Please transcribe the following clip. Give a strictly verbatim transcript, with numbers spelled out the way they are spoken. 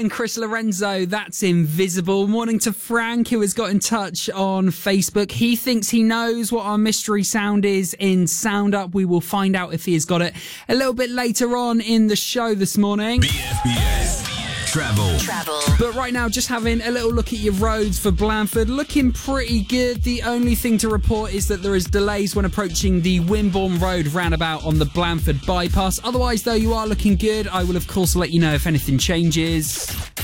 and Chris Lorenzo, that's Invisible. Morning to Frank, who has got in touch on Facebook. He thinks he knows what our mystery sound is in Sound Up. We will find out if he has got it a little bit later on in the show this morning. B F B S Travel. Travel. But right now, just having a little look at your roads for Blandford. Looking pretty good. The only thing to report is that there is delays when approaching the Wimborne Road roundabout on the Blandford bypass. Otherwise, though, you are looking good. I will, of course, let you know if anything changes.